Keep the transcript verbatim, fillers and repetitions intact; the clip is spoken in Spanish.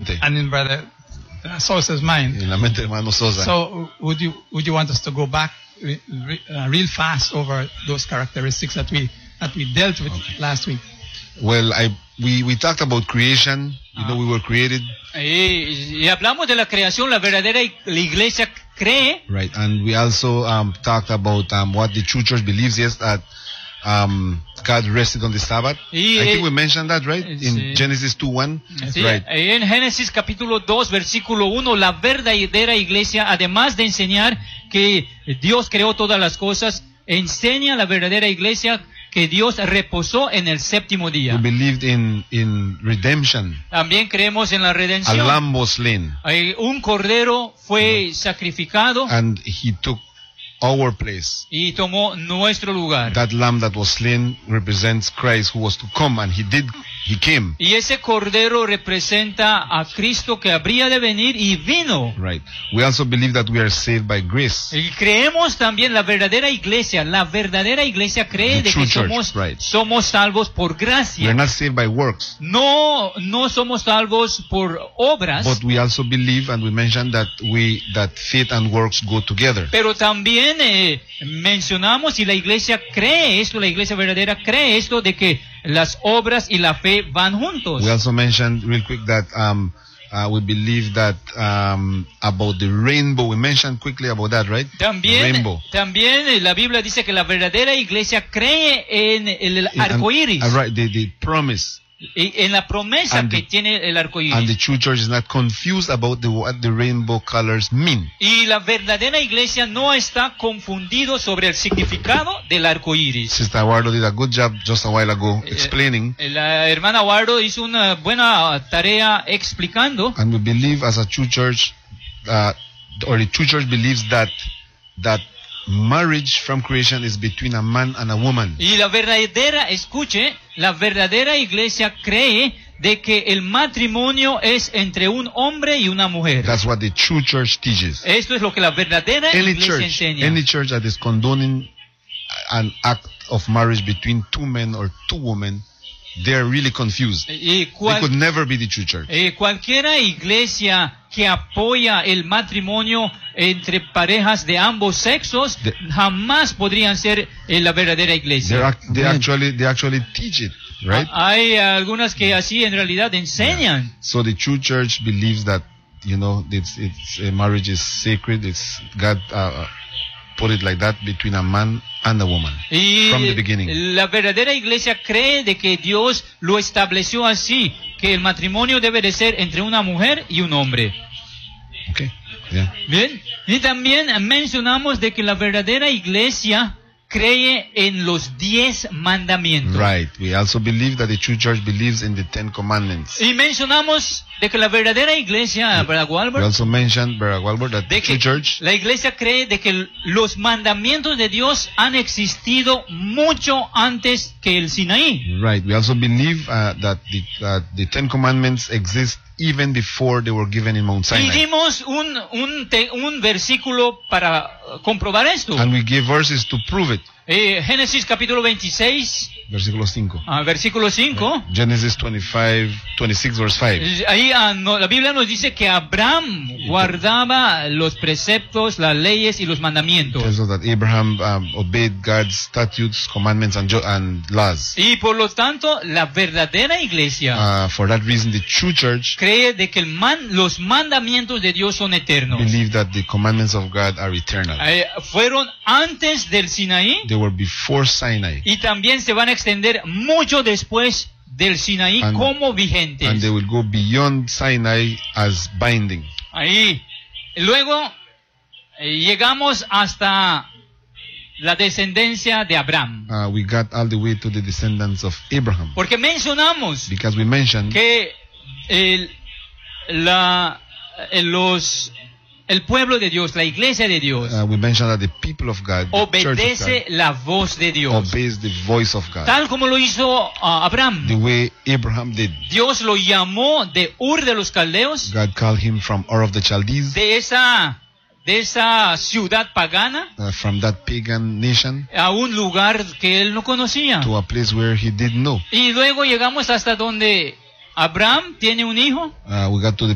mente. and in Brother uh, Sosa's mind. En la mente de hermano Sosa. So would you would you want us to go back re, re, uh, real fast over those characteristics that we that we dealt with Okay. last week? Well, I we we talked about creation. You know, we were created, Y, y hablamos de la creación, la verdadera i- la iglesia cree, right? And we also um, talked about um, what the true church believes. Yes, that um, God rested on the Sabbath. Y, I think eh, we mentioned that, right? In sí. Genesis two one. ¿sí? Right. En Génesis capítulo dos, versículo uno, la verdadera iglesia, además de enseñar que Dios creó todas las cosas, enseña la verdadera iglesia que Dios reposó en el séptimo We día. believed in in redemption. También creemos en la A redención. lamb was slain, Eh, Un cordero fue sacrificado and he took our place. y tomó nuestro lugar. That lamb that was slain represents Christ who was to come, and he did. He came. Y ese cordero representa a Cristo que habría de venir y vino. Right. We also believe that we are saved by grace. Y creemos también la verdadera iglesia, la verdadera iglesia cree The de true que church, somos, right. somos salvos por We are gracia. not saved by works, No, no somos salvos por obras, but we also believe, and we mentioned that we that faith and works go together. pero también eh, mencionamos y la iglesia cree esto, la iglesia verdadera cree esto de que las obras y la fe van juntos. We also mentioned real quick that um, uh, we believe that um, about the rainbow. We mentioned quickly about that, right? También, Rainbow. también eh, la Biblia dice que la verdadera iglesia cree en el And- arco iris, uh, right. The, the promise. y en la promesa And que the- tiene el arco And the iris. true church is not confused about the, what the rainbow colors mean. Y la verdadera iglesia no está confundido sobre el significado del arco iris. Sister Eduardo did a good job just a while ago Eh, explaining. La hermana Wardo hizo una buena tarea explicando, And we believe as a true church, uh, or the true church believes that that marriage from creation is between a man and a woman. y la verdadera, escuche, la verdadera iglesia cree de que el matrimonio es entre un hombre y una mujer. That's what the true church teaches. Esto es lo que la verdadera Any iglesia church, enseña. any church that is condoning an act of marriage between two men or two women, they're really confused. Y They cual- could never be the true church. eh, cualquiera iglesia que apoya el matrimonio entre parejas de ambos sexos De- jamás podrían ser eh, la verdadera They're, iglesia. ac- they actually they actually teach it, right? Ah, Hay algunas que así en realidad enseñan. So the true church believes that, you know, it's it's uh, marriage is sacred. It's God uh, put it like that between a man and a woman. Y From the beginning. la verdadera iglesia cree de que Dios lo estableció así, que el matrimonio debe de ser entre una mujer y un hombre. Okay. Yeah. Bien. Y también mencionamos de que la verdadera iglesia cree en los diez mandamientos. Right. We also believe that the true church believes in the Ten Commandments. Y mencionamos de que la verdadera iglesia, ¿verdad, We Walbert? also mentioned, Brother Walbert, that the De true que church la iglesia cree de que los mandamientos de Dios han existido mucho antes que el Sinaí. Right. We also believe uh, that the uh, the Ten Commandments exist even before they were given in Mount Y Sinai. dimos un, un, te- un versículo para uh, comprobar esto. And we give verses to prove it. Eh, Génesis capítulo veintiséis, Versículo cinco. ah, versículo cinco. Genesis twenty-five, twenty-six, verse five. Eh, Ahí ah, no, la Biblia nos dice que Abraham guardaba los preceptos, las leyes y los mandamientos. Tells us that Abraham um, obeyed God's statutes, commandments, and, jo- and laws. Y por lo tanto, la verdadera iglesia Uh, for that reason, the true church cree de que el man, los mandamientos de Dios son eternos. believe that the commandments of God are eternal. Eh, fueron antes del Sinaí They were before Sinai, y también se van a extender mucho después del Sinaí And- como and vigentes. they will go beyond Sinai as binding. Ahí. Luego eh, llegamos hasta la descendencia de Abraham. Uh, we got all the way to the descendants of Abraham, Porque mencionamos because we mentioned que el, la, eh, los, el pueblo de Dios, la iglesia de Dios, uh, we mentioned that the people of God, the church of obedece God, la voz de Dios. obeys the voice of God, Tal como lo hizo ah, the Abraham. way Abraham did. Dios lo llamó de Ur de los Caldeos, God called him from Ur of the Chaldees, de esa, de esa ciudad pagana, uh, from that pagan nation, a un lugar que él no conocía. to a place where he didn't know. Y luego llegamos hasta donde Abraham tiene un hijo. Uh, we got to the